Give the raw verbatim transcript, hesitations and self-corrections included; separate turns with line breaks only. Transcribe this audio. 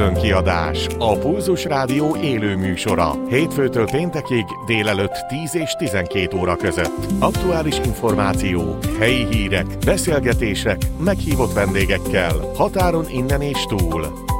Különkiadás, a Pulzus Rádió élő műsora. Hétfőtől péntekig délelőtt tíz és tizenkét óra között. Aktuális információk, helyi hírek, beszélgetések, meghívott vendégekkel, határon innen és túl.